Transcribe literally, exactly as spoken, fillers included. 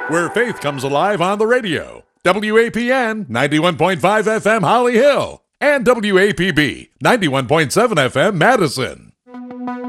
where faith comes alive on the radio. W A P N ninety-one point five F M Holly Hill and W A P B ninety-one point seven F M Madison.